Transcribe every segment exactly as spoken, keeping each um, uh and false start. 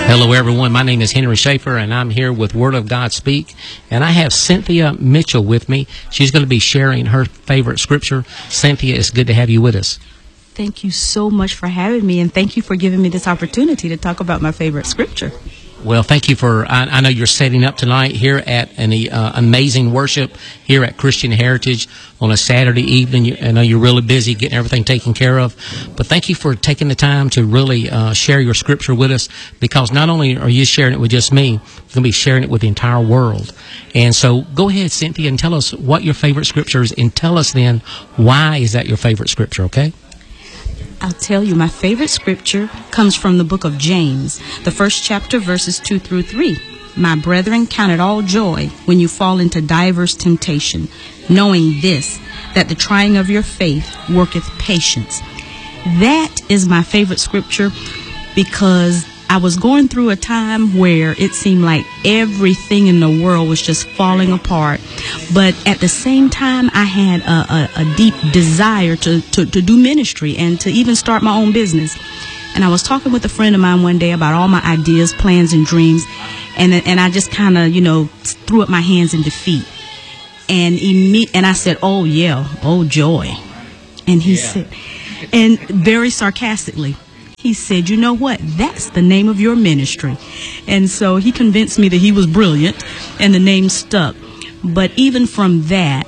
Hello, everyone. My name is Henry Schaefer, and I'm here with Word of God Speak. And I have Cynthia Mitchell with me. She's going to be sharing her favorite scripture. Cynthia, it's good to have you with us. Thank you so much for having me, and thank you for giving me this opportunity to talk about my favorite scripture. Well, thank you for, I, I know you're setting up tonight here at an uh, amazing worship here at Christian Heritage on a Saturday evening. You, I know you're really busy getting everything taken care of, but thank you for taking the time to really uh, share your scripture with us, because not only are you sharing it with just me, you're going to be sharing it with the entire world. And so go ahead, Cynthia, and tell us what your favorite scripture is, and tell us then why is that your favorite scripture, okay? I'll tell you, my favorite scripture comes from the book of James, the first chapter, verses two through three. My brethren, count it all joy when you fall into divers temptation, knowing this, that the trying of your faith worketh patience. That is my favorite scripture because I was going through a time where it seemed like everything in the world was just falling apart. But at the same time, I had a, a, a deep desire to, to, to do ministry and to even start my own business. And I was talking with a friend of mine one day about all my ideas, plans, and dreams. And, and I just kind of, you know, threw up my hands in defeat. And, imme- and I said, oh, yeah, oh, joy. And he yeah. said, and very sarcastically, he said, you know what? That's the name of your ministry. And so he convinced me that he was brilliant, and the name stuck. But even from that,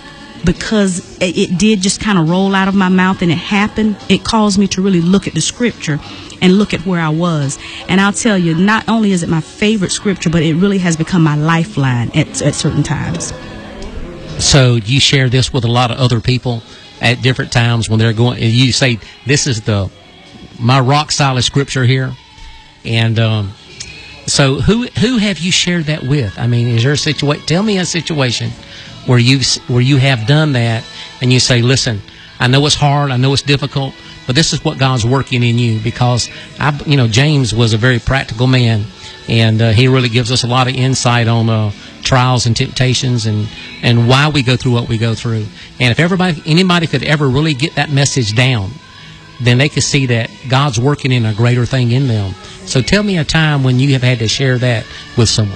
because it did just kind of roll out of my mouth and it happened, it caused me to really look at the scripture and look at where I was. And I'll tell you, not only is it my favorite scripture, but it really has become my lifeline at, at certain times. So you share this with a lot of other people at different times when they're going, and you say, this is the my rock solid scripture here. And um, so who who have you shared that with? I mean, is there a situation, tell me a situation where you where you have done that and you say, listen, I know it's hard, I know it's difficult, but this is what God's working in you. Because I, you know, James was a very practical man, and uh, he really gives us a lot of insight on uh, trials and temptations and and why we go through what we go through. And if everybody anybody could ever really get that message down, then they could see that God's working in a greater thing in them. So tell me a time when you have had to share that with someone.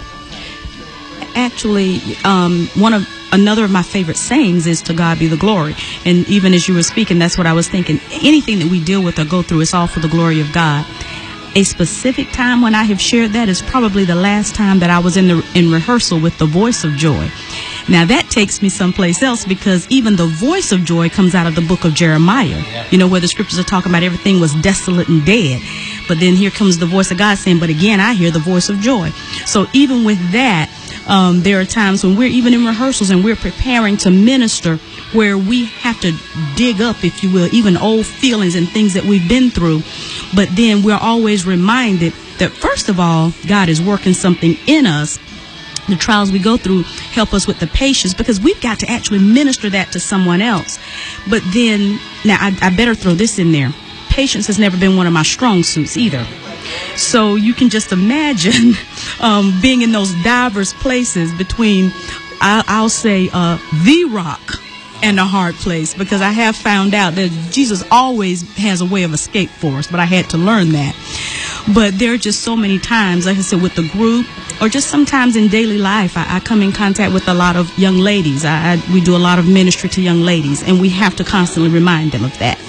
Actually, um, one of another of my favorite sayings is, to God be the glory. And even as you were speaking, that's what I was thinking. Anything that we deal with or go through, it's all for the glory of God. A specific time when I have shared that is probably the last time that I was in the in rehearsal with the Voice of Joy. Now that takes me someplace else, because even the voice of joy comes out of the book of Jeremiah, you know, where the scriptures are talking about everything was desolate and dead. But then here comes the voice of God saying, but again, I hear the voice of joy. So even with that, um, there are times when we're even in rehearsals and we're preparing to minister where we have to dig up, if you will, even old feelings and things that we've been through. But then we're always reminded that, first of all, God is working something in us. The trials we go through help us with the patience, because we've got to actually minister that to someone else. But then, now I, I better throw this in there. Patience has never been one of my strong suits either. So you can just imagine um, being in those diverse places between, I, I'll say, uh, the rock and a hard place, because I have found out that Jesus always has a way of escape for us, but I had to learn that. But there are just so many times, like I said, with the group, or just sometimes in daily life, I, I come in contact with a lot of young ladies. I, I, we do a lot of ministry to young ladies, and we have to constantly remind them of that.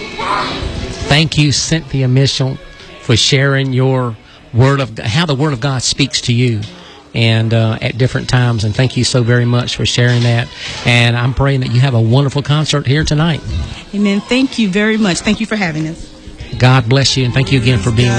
Thank you, Cynthia Mitchell, for sharing your word of how the Word of God speaks to you, and uh, at different times. And thank you so very much for sharing that. And I'm praying that you have a wonderful concert here tonight. Amen. Thank you very much. Thank you for having us. God bless you, and thank you again for being